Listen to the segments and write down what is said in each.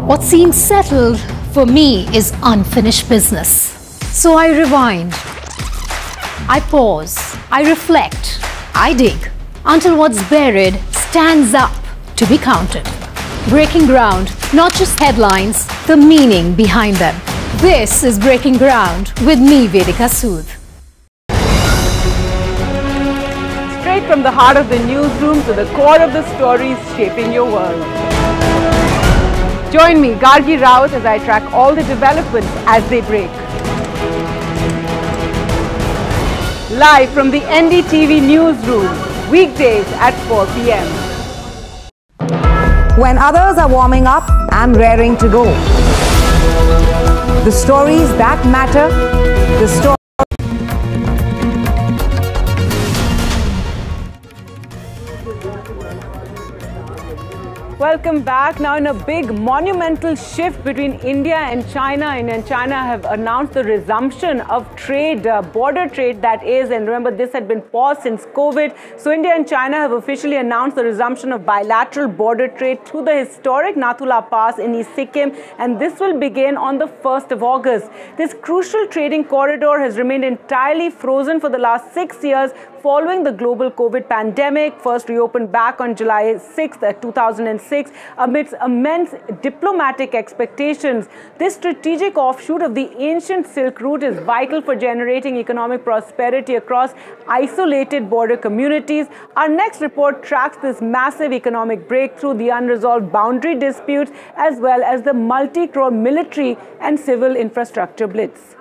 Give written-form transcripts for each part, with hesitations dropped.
What seems settled for me is unfinished business. So I rewind, I pause, I reflect, I dig until what's buried stands up to be counted. Breaking ground, not just headlines, the meaning behind them. This is Breaking Ground with me, Vedika Sood. Straight from the heart of the newsroom to the core of the stories shaping your world. Join me, Gargi Raut, as I track all the developments as they break. Live from the NDTV newsroom, weekdays at 4 p.m. When others are warming up, I'm raring to go. The stories that matter, the stories. Welcome back. Now, in a big monumental shift between India and China, India and China have announced the resumption of trade, border trade that is, and remember this had been paused since COVID. So India and China have officially announced the resumption of bilateral border trade through the historic Nathula Pass in East Sikkim, and this will begin on the 1st of August. This crucial trading corridor has remained entirely frozen for the last 6 years following the global COVID pandemic, first reopened back on July 6th, 2006, amidst immense diplomatic expectations. This strategic offshoot of the ancient Silk Route is vital for generating economic prosperity across isolated border communities. Our next report tracks this massive economic breakthrough, the unresolved boundary disputes, as well as the multi-crore military and civil infrastructure blitz.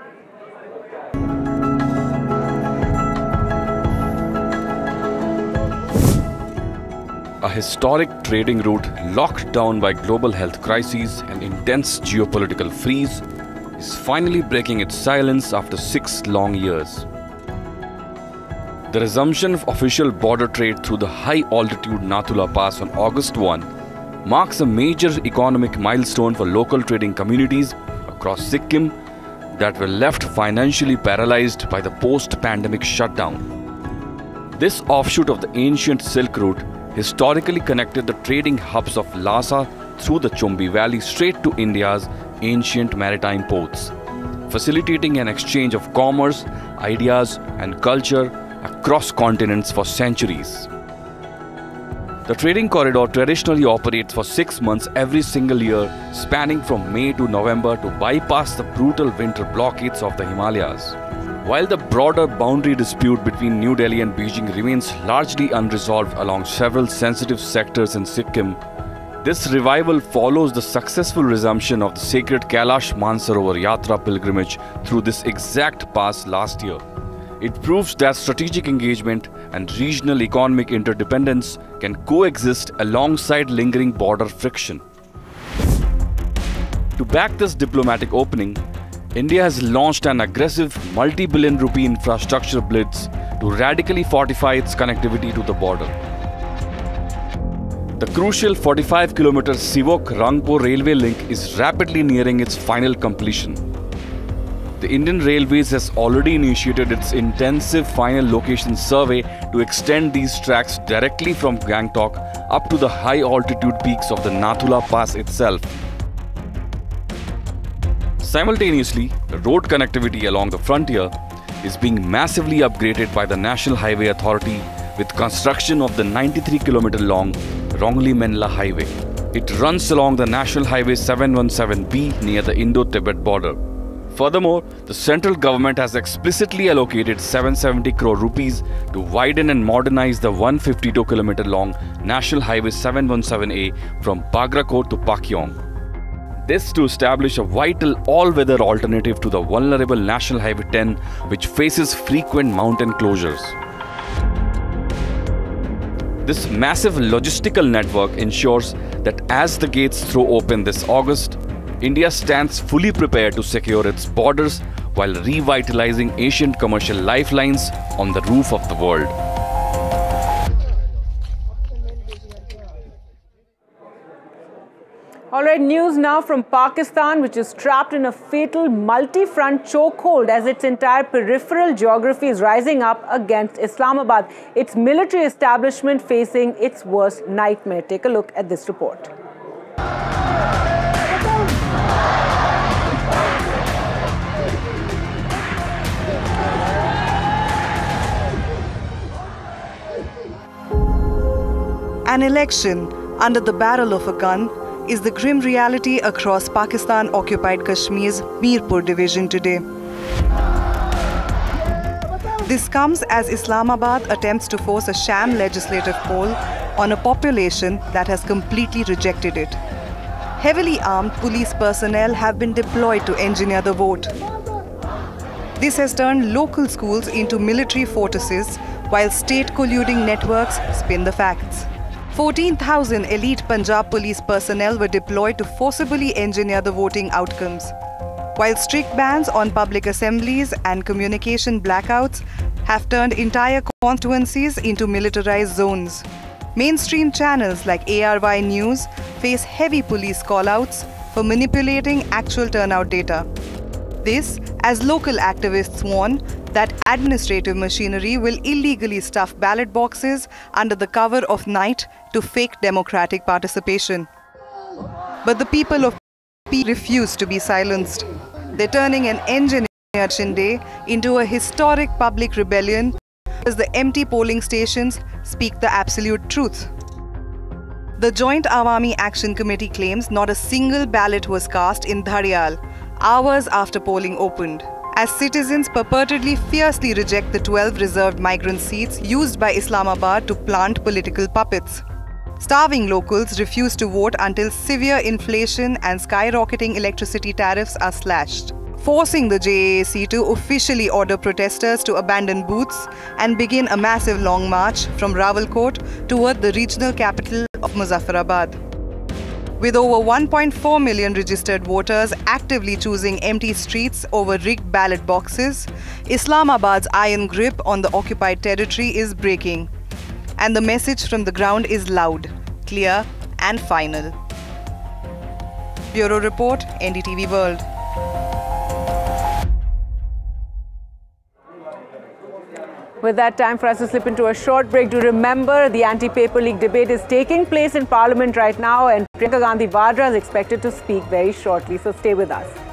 A historic trading route locked down by global health crises and intense geopolitical freeze is finally breaking its silence after 6 long years. The resumption of official border trade through the high-altitude Nathula Pass on August 1 marks a major economic milestone for local trading communities across Sikkim that were left financially paralyzed by the post-pandemic shutdown. This offshoot of the ancient Silk Route historically connected the trading hubs of Lhasa through the Chumbi Valley straight to India's ancient maritime ports, facilitating an exchange of commerce, ideas, and culture across continents for centuries. The trading corridor traditionally operates for 6 months every single year, spanning from May to November to bypass the brutal winter blockades of the Himalayas. While the broader boundary dispute between New Delhi and Beijing remains largely unresolved along several sensitive sectors in Sikkim, this revival follows the successful resumption of the sacred Kailash Mansarovar Yatra pilgrimage through this exact pass last year. It proves that strategic engagement and regional economic interdependence can coexist alongside lingering border friction. To back this diplomatic opening, India has launched an aggressive multi-billion rupee infrastructure blitz to radically fortify its connectivity to the border. The crucial 45-kilometer Sivok-Rangpur railway link is rapidly nearing its final completion. The Indian Railways has already initiated its intensive final location survey to extend these tracks directly from Gangtok up to the high-altitude peaks of the Nathula Pass itself. Simultaneously, the road connectivity along the frontier is being massively upgraded by the National Highway Authority with construction of the 93-kilometer-long Rongli-Menla Highway. It runs along the National Highway 717B near the Indo-Tibet border. Furthermore, the central government has explicitly allocated 770 crore rupees to widen and modernize the 152-kilometer-long National Highway 717A from Bagrakot to Pakyong. This to establish a vital all-weather alternative to the vulnerable National Highway 10, which faces frequent mountain closures. This massive logistical network ensures that as the gates throw open this August, India stands fully prepared to secure its borders while revitalizing ancient commercial lifelines on the roof of the world. All right, news now from Pakistan, which is trapped in a fatal multi-front chokehold as its entire peripheral geography is rising up against Islamabad, its military establishment facing its worst nightmare. Take a look at this report. An election under the barrel of a gun is the grim reality across Pakistan-occupied Kashmir's Mirpur division today. This comes as Islamabad attempts to force a sham legislative poll on a population that has completely rejected it. Heavily armed police personnel have been deployed to engineer the vote. This has turned local schools into military fortresses while state colluding networks spin the facts. 14,000 elite Punjab police personnel were deployed to forcibly engineer the voting outcomes, while strict bans on public assemblies and communication blackouts have turned entire constituencies into militarized zones. Mainstream channels like ARY News face heavy police call-outs for manipulating actual turnout data. This, as local activists warn that administrative machinery will illegally stuff ballot boxes under the cover of night to fake democratic participation. But the people of P refuse to be silenced. They're turning an engineered Shinde into a historic public rebellion as the empty polling stations speak the absolute truth. The Joint Awami Action Committee claims not a single ballot was cast in Dharial hours after polling opened, as citizens purportedly fiercely reject the 12 reserved migrant seats used by Islamabad to plant political puppets. Starving locals refuse to vote until severe inflation and skyrocketing electricity tariffs are slashed, forcing the JAAC to officially order protesters to abandon booths and begin a massive long march from Rawalkot toward the regional capital of Muzaffarabad. With over 1.4 million registered voters actively choosing empty streets over rigged ballot boxes, Islamabad's iron grip on the occupied territory is breaking. And the message from the ground is loud, clear and final. Bureau Report, NDTV World. With that, time for us to slip into a short break. Do remember, the anti-paper leak debate is taking place in Parliament right now, and Priyanka Gandhi Vadra is expected to speak very shortly, so stay with us.